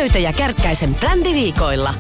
Löytö ja Kärkkäisen brändiviikoilla.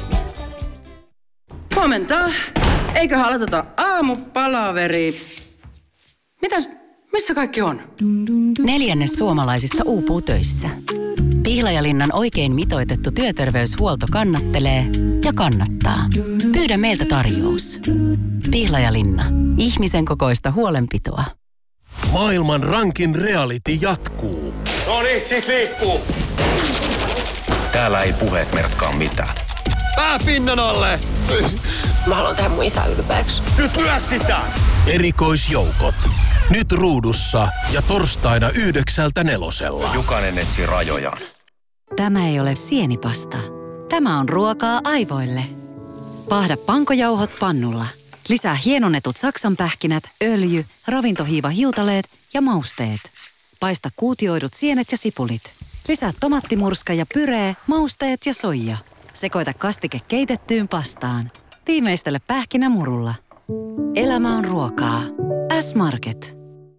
Huomenta. Eiköhän aloiteta aamupalaveri. Missä kaikki on? 1/4 suomalaisista uupuu töissä. Pihlajalinnan oikein mitoitettu työterveyshuolto kannattelee ja kannattaa. Pyydä meiltä tarjous. Pihlajalinna. Ihmisen kokoista huolenpitoa. Maailman rankin reality jatkuu. Noniin, sit liikkuu. Täällä ei puheet merkkaa mitään. Pää pinnan alle! Mä haluan tehdä mun isä ylpeäksi. Nyt lyö sitä! Erikoisjoukot. Nyt ruudussa ja torstaina 9:00 Jokainen etsii rajojaan. Tämä ei ole sienipasta. Tämä on ruokaa aivoille. Paahda pankojauhot pannulla. Lisää hienonnetut saksanpähkinät, öljy, ravintohiivahiutaleet ja mausteet. Paista kuutioidut sienet ja sipulit. Lisää tomattimurska ja pyree, mausteet ja soija. Sekoita kastike keitettyyn pastaan. Tiimeistele pähkinämurulla. Elämä on ruokaa. S-Market.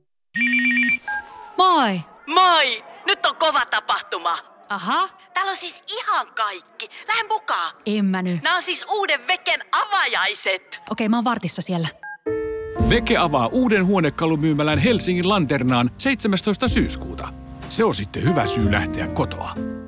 Moi! Moi! Nyt on kova tapahtuma. Aha. Täällä on siis ihan kaikki. Lähden mukaan. En mä nyt. Nämä on siis uuden Veken avajaiset. Okei, mä oon vartissa siellä. Veke avaa uuden huonekalumyymälän Helsingin Lanternaan 17. syyskuuta. Se on sitten hyvä syy lähteä kotoa.